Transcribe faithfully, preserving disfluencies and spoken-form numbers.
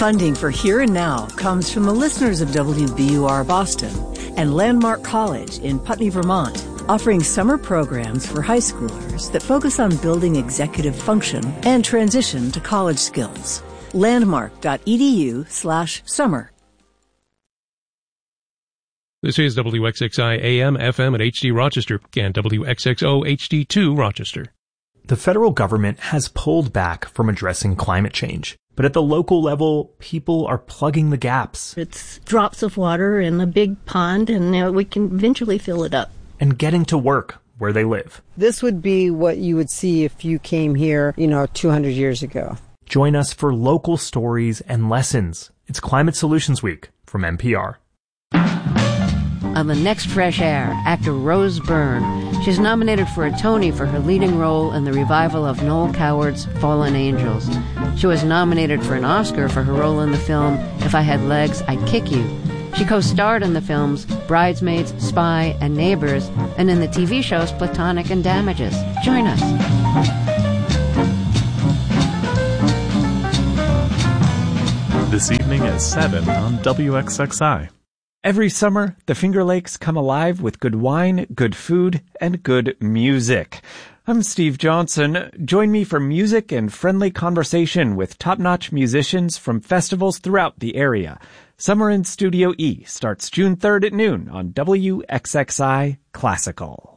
Funding for Here and Now comes from the listeners of W B U R Boston and Landmark College in Putney, Vermont, offering summer programs for high schoolers that focus on building executive function and transition to college skills. Landmark.edu slash summer. This is W X X I A M, F M at H D Rochester and W X X O H D two Rochester. The federal government has pulled back from addressing climate change, but at the local level, people are plugging the gaps. It's drops of water in a big pond, and uh, we can eventually fill it up. And getting to work where they live. This would be what you would see if you came here, you know, two hundred years ago. Join us for local stories and lessons. It's Climate Solutions Week from N P R. On the next Fresh Air, actor Rose Byrne. She's nominated for a Tony for her leading role in the revival of Noel Coward's Fallen Angels. She was nominated for an Oscar for her role in the film If I Had Legs, I'd Kick You. She co-starred in the films Bridesmaids, Spy, and Neighbors, and in the T V shows Platonic and Damages. Join us. This evening at seven on W X X I. Every summer, the Finger Lakes come alive with good wine, good food, and good music. I'm Steve Johnson. Join me for music and friendly conversation with top-notch musicians from festivals throughout the area. Summer in Studio E starts June third at noon on W X X I Classical.